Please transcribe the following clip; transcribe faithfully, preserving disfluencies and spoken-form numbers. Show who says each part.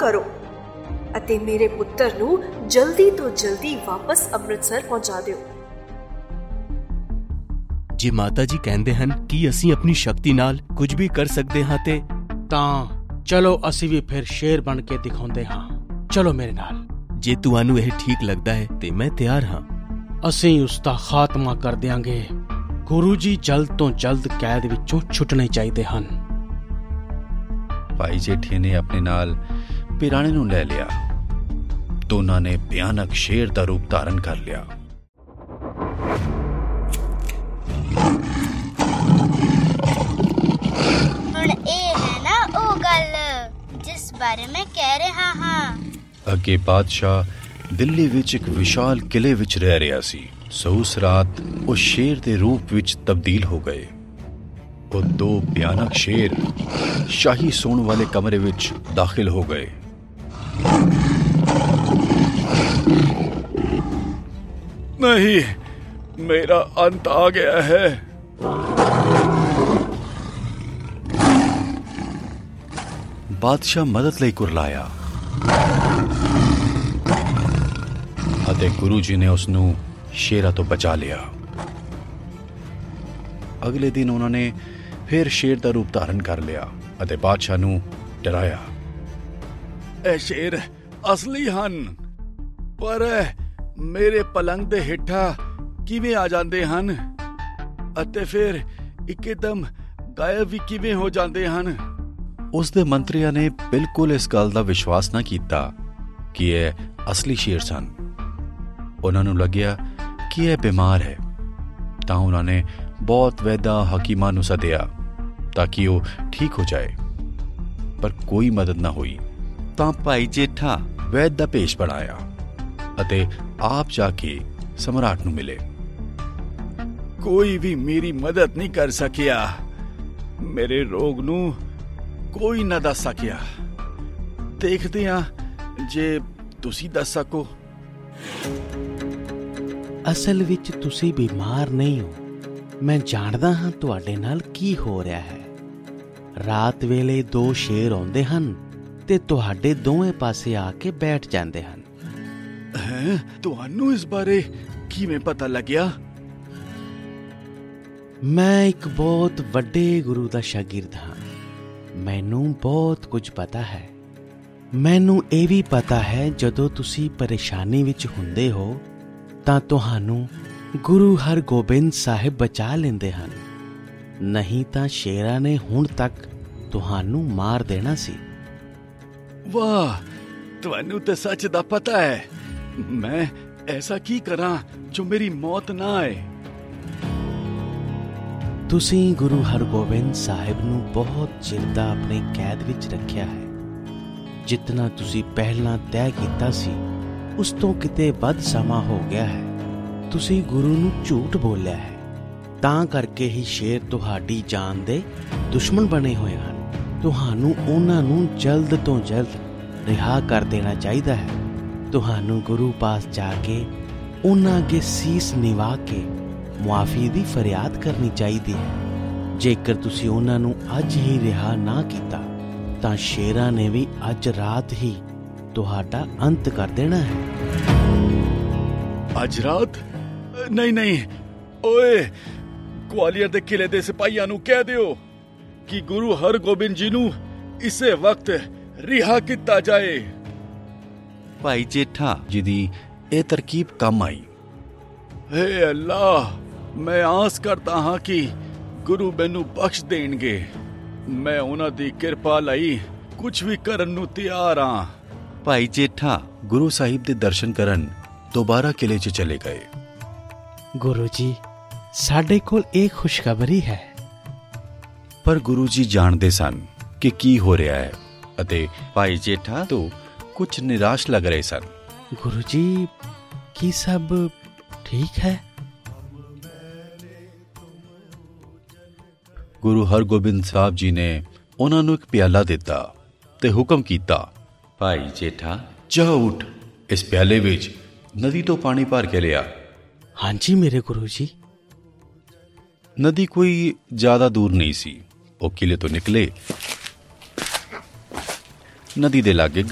Speaker 1: ਕਰੋ ਅਤੇ ਮੇਰੇ ਪੁੱਤਰ ਨੂੰ ਜਲਦੀ ਤੋਂ ਜਲਦੀ ਵਾਪਸ ਅੰਮ੍ਰਿਤਸਰ ਪਹੁੰਚਾ ਦਿਓ।
Speaker 2: ਜੇ ਮਾਤਾ ਜੀ ਕਹਿੰਦੇ ਹਨ ਕਿ ਅਸੀਂ ਆਪਣੀ ਸ਼ਕਤੀ ਨਾਲ ਕੁਝ ਵੀ ਕਰ ਸਕਦੇ ਹਾਂ ਤੇ
Speaker 3: ਤਾਂ ਚਲੋ ਅਸੀਂ ਵੀ ਫਿਰ ਸ਼ੇਰ ਬਣ ਕੇ ਦਿਖਾਉਂਦੇ ਹਾਂ। ਚਲੋ ਮੇਰੇ ਨਾਲ।
Speaker 2: ਜੇ ਤੁਹਾਨੂੰ ਇਹ ਠੀਕ ਲੱਗਦਾ ਹੈ ਤੇ ਮੈਂ ਤਿਆਰ ਹਾਂ।
Speaker 3: ਅਸੀਂ ਉਸ ਦਾ ਖਾਤਮਾ ਕਰ ਦਿਆਂਗੇ। ਗੁਰੂ ਜੀ ਜਲਦ ਤੋਂ ਜਲਦ ਕੈਦ ਵਿੱਚੋਂ ਛੁੱਟਣੇ ਚਾਹੀਦੇ ਹਨ।
Speaker 4: ਭਾਈ ਜੇਠੇ ਨੇ ਆਪਣੇ ਨਾਲ ਪਿਰਾਣੇ ਨੂੰ ਲੈ ਲਿਆ। ਦੋਨਾਂ ਨੇ ਭਿਆਨਕ ਸ਼ੇਰ ਦਾ ਰੂਪ ਧਾਰਨ ਕਰ ਲਿਆ।
Speaker 5: ਹੁਣ ਇਹ ਹੈ ਨਾ ਉਹ ਗੱਲ ਜਿਸ ਬਾਰੇ ਮੈਂ ਕਹਿ ਰਿਹਾ ਹਾਂ।
Speaker 4: ਅੱਗੇ ਬਾਦਸ਼ਾਹ ਦਿੱਲੀ ਵਿੱਚ ਇੱਕ ਵਿਸ਼ਾਲ ਕਿਲੇ ਵਿੱਚ ਰਹਿ ਰਿਹਾ ਸੀ। ਸੋ ਉਸ ਰਾਤ ਉਹ ਸ਼ੇਰ ਦੇ ਰੂਪ ਵਿੱਚ ਤਬਦੀਲ ਹੋ ਗਏ। ਉਹ ਦੋ ਭਿਆਨਕ ਸ਼ੇਰ ਸ਼ਾਹੀ ਸੌਣ ਵਾਲੇ ਕਮਰੇ ਵਿੱਚ ਦਾਖਲ ਹੋ ਗਏ। ਨਹੀਂ, ਮੇਰਾ ਅੰਤ ਆ ਗਿਆ ਹੈ। ਬਾਦਸ਼ਾਹ ਮਦਦ ਲਈ ਕੁਰਲਾਇਆ ਅਤੇ ਗੁਰੂ ਜੀ ਨੇ ਉਸ ਨੂੰ ਸ਼ੇਰਾਂ ਤੋਂ ਬਚਾ ਲਿਆ। ਅਗਲੇ ਦਿਨ ਉਹਨਾਂ ਨੇ ਫਿਰ ਸ਼ੇਰ ਦਾ ਰੂਪ ਧਾਰਨ ਕਰ ਲਿਆ ਅਤੇ ਬਾਦਸ਼ਾਹ ਨੂੰ ਡਰਾਇਆ। ਇਹ ਸ਼ੇਰ ਅਸਲੀ ਹਨ, ਪਰ ਮੇਰੇ ਪਲੰਗ ਦੇ ਹੇਠਾਂ ਕਿਵੇਂ ਆ ਜਾਂਦੇ ਹਨ ਅਤੇ ਫਿਰ ਇੱਕਦਮ ਗਾਇਬ ਵੀ ਕਿਵੇਂ ਹੋ ਜਾਂਦੇ ਹਨ। ਉਸ ਦੇ ਮੰਤਰੀਆਂ ਨੇ ਬਿਲਕੁਲ ਇਸ ਗੱਲ ਦਾ ਵਿਸ਼ਵਾਸ ਨਾ ਕੀਤਾ ਕਿ ਇਹ ਅਸਲੀ ਸ਼ੇਰ ਸਨ। ਉਹਨਾਂ ਨੂੰ ਲੱਗਿਆ ਕਿ ਇਹ ਬਿਮਾਰ ਹੈ, ਤਾਂ ਉਹਨਾਂ ਨੇ ਬਹੁਤ ਵੈਦਾਂ ਹਕੀਮਾਂ ਨੂੰ ਸੱਦਿਆ ਤਾਂ ਕਿ ਉਹ ਠੀਕ ਹੋ ਜਾਏ, ਪਰ ਕੋਈ ਮਦਦ ਨਾ ਹੋਈ। ਤਾਂ ਭਾਈ ਜੇਠਾ ਵੈਦ ਦਾ ਭੇਸ਼ ਬਣਾਇਆ ਅਤੇ ਆਪ ਜਾ ਕੇ ਸਮਰਾਟ ਨੂੰ ਮਿਲੇ। ਕੋਈ ਵੀ ਮੇਰੀ ਮਦਦ ਨਹੀਂ ਕਰ ਸਕਿਆ। ਮੇਰੇ ਰੋਗ ਨੂੰ ਕੋਈ ਨਾ ਦੱਸ ਸਕਿਆ। ਦੇਖਦੇ ਹਾਂ ਜੇ ਤੁਸੀਂ ਦੱਸ ਸਕੋ।
Speaker 3: ਅਸਲ ਵਿੱਚ ਤੁਸੀਂ ਬਿਮਾਰ ਨਹੀਂ ਹੋ। ਮੈਂ ਜਾਣਦਾ ਹਾਂ ਤੁਹਾਡੇ ਨਾਲ ਕੀ ਹੋ ਰਿਹਾ ਹੈ। ਰਾਤ ਵੇਲੇ ਦੋ ਸ਼ੇਰ ਆਉਂਦੇ ਹਨ ਤੇ ਤੁਹਾਡੇ ਦੋਵੇਂ ਪਾਸੇ ਆ ਕੇ ਬੈਠ ਜਾਂਦੇ ਹਨ।
Speaker 4: ਹੈਂ? ਤੁਹਾਨੂੰ ਇਸ ਬਾਰੇ ਕਿਵੇਂ ਪਤਾ ਲੱਗਿਆ?
Speaker 3: ਮੈਂ ਇੱਕ ਬਹੁਤ ਵੱਡੇ ਗੁਰੂ ਦਾ ਸ਼ਾਗਿਰਦ ਹਾਂ। ਮੈਨੂੰ ਬਹੁਤ ਕੁਝ ਪਤਾ ਹੈ। ਮੈਨੂੰ ਇਹ ਵੀ ਪਤਾ ਹੈ ਜਦੋਂ ਤੁਸੀਂ ਪਰੇਸ਼ਾਨੀ ਵਿੱਚ ਹੁੰਦੇ ਹੋ ਤਾਂ ਤੁਹਾਨੂੰ ਗੁਰੂ ਹਰਗੋਬਿੰਦ ਸਾਹਿਬ ਬਚਾ ਲੈਂਦੇ ਹਨ, ਨਹੀਂ ਤਾਂ ਸ਼ੇਰਾਂ ਨੇ ਹੁਣ ਤੱਕ ਤੁਹਾਨੂੰ ਮਾਰ ਦੇਣਾ ਸੀ।
Speaker 4: ਵਾਹ, ਤੁਹਾਨੂੰ ਤਾਂ ਸੱਚ ਦਾ ਪਤਾ ਹੈ। ਮੈਂ ਐਸਾ ਕੀ ਕਰਾਂ ਜੋ ਮੇਰੀ ਮੌਤ ਨਾ ਆਏ?
Speaker 3: ਤੁਸੀਂ ਗੁਰੂ ਹਰਗੋਬਿੰਦ ਸਾਹਿਬ ਨੂੰ ਬਹੁਤ ਚਿਰ ਦਾ ਆਪਣੇ ਕੈਦ ਵਿੱਚ ਰੱਖਿਆ ਹੈ। ਜਿਤਨਾ ਤੁਸੀਂ ਪਹਿਲਾਂ ਤੈਅ ਕੀਤਾ ਸੀ ਉਸ ਤੋਂ ਕਿਤੇ ਵੱਧ ਸਮਾਂ ਹੋ ਗਿਆ ਹੈ। ਤੁਸੀਂ ਗੁਰੂ ਨੂੰ ਝੂਠ ਬੋਲਿਆ ਹੈ, ਤਾਂ ਕਰਕੇ ਹੀ ਸ਼ੇਰ ਤੁਹਾਡੀ ਜਾਨ ਦੇ ਦੁਸ਼ਮਣ ਬਣੇ ਹੋਏ ਹਨ। ਤੁਹਾਨੂੰ ਉਹਨਾਂ ਨੂੰ ਜਲਦ ਤੋਂ ਜਲਦ ਰਿਹਾ ਕਰ ਦੇਣਾ ਚਾਹੀਦਾ ਹੈ। ਤੁਹਾਨੂੰ ਗੁਰੂ ਪਾਸ ਜਾ ਕੇ ਉਹਨਾਂ ਅੱਗੇ ਸੀਸ ਨਿਵਾ ਕੇ ਮੁਆਫੀ ਦੀ ਫਰਿਆਦ ਕਰਨੀ ਚਾਹੀਦੀ ਹੈ। ਜੇਕਰ ਤੁਸੀਂ ਉਹਨਾਂ ਨੂੰ ਅੱਜ ਹੀ ਰਿਹਾ ਨਾ ਕੀਤਾ ਤਾਂ ਸ਼ੇਰਾਂ ਨੇ ਵੀ ਅੱਜ ਰਾਤ ਹੀ ਤੁਹਾਡਾ ਅੰਤ ਕਰ ਦੇਣਾ ਹੈ।
Speaker 4: ਅੱਜ ਰਾਤ? ਨਹੀਂ ਨਹੀਂ, ਓਏ ਗਵਾਲੀਅਰ ਦੇ ਕਿਲੇ ਦੇ ਸਿਪਾਹੀਆਂ ਨੂੰ ਕਹਿ ਦਿਓ ਕਿ ਗੁਰੂ ਹਰਗੋਬਿੰਦ ਜੀ ਨੂੰ ਇਸੇ ਵਕਤ ਰਿਹਾ ਕੀਤਾ ਜਾਏ। ਭਾਈ ਜੇਠਾ ਜੀ ਦੀ ਇਹ ਤਰਕੀਬ ਕੰਮ ਆਈ। ਹੇ ਅੱਲਾ, ਮੈਂ ਆਸ ਕਰਦਾ ਹਾਂ ਕਿ ਗੁਰੂ ਮੈਨੂੰ ਬਖਸ਼ ਦੇਣਗੇ। ਮੈਂ ਉਹਨਾਂ ਦੀ ਕਿਰਪਾ ਲਈ ਕੁਝ ਵੀ ਕਰਨ ਨੂੰ ਤਿਆਰ ਹਾਂ। ਭਾਈ ਜੇਠਾ ਗੁਰੂ ਸਾਹਿਬ ਦੇ ਦਰਸ਼ਨ ਕਰਨ ਦੁਬਾਰਾ ਕਿਲੇ 'ਚ ਚਲੇ ਗਏ।
Speaker 3: ਗੁਰੂ ਜੀ, ਸਾਡੇ ਕੋਲ ਇਹ ਖੁਸ਼ਖਬਰੀ ਹੈ।
Speaker 4: ਪਰ ਗੁਰੂ ਜੀ ਜਾਣਦੇ ਸਨ ਕਿ ਕੀ ਹੋ ਰਿਹਾ ਹੈ ਅਤੇ ਭਾਈ ਜੇਠਾ ਤੋਂ ਕੁਝ ਨਿਰਾਸ਼ ਲੱਗ ਰਹੇ ਸਨ।
Speaker 3: ਗੁਰੂ ਜੀ, ਕੀ ਸਭ ਠੀਕ ਹੈ?
Speaker 4: ਗੁਰੂ ਹਰਗੋਬਿੰਦ ਸਾਹਿਬ ਜੀ ਨੇ ਉਹਨਾਂ ਨੂੰ ਇੱਕ ਪਿਆਲਾ ਦਿੱਤਾ ਤੇ ਹੁਕਮ ਕੀਤਾ, ਭਾਈ ਜੇਠਾ ਜਾ ਉੱਠ, ਇਸ ਪਿਆਲੇ ਵਿੱਚ ਨਦੀ ਤੋਂ ਪਾਣੀ ਭਰ ਕੇ ਲਿਆ।
Speaker 3: ਹਾਂਜੀ ਮੇਰੇ ਗੁਰੂ ਜੀ।
Speaker 4: ਨਦੀ ਕੋਈ ਜ਼ਿਆਦਾ ਦੂਰ ਨਹੀਂ ਸੀ। ਉਹ ਕਿਲੇ ਤੋਂ ਨਿਕਲੇ। ਨਦੀ ਦੇ ਲਾਗੇ